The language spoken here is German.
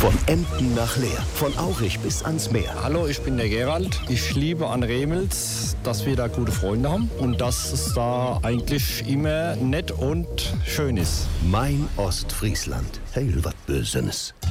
Von Emden nach Leer, von Aurich bis ans Meer. Hallo, ich bin der Gerald. Ich liebe an Remels, dass wir da gute Freunde haben und dass es da eigentlich immer nett und schön ist. Mein Ostfriesland. Heil wat Bösenes.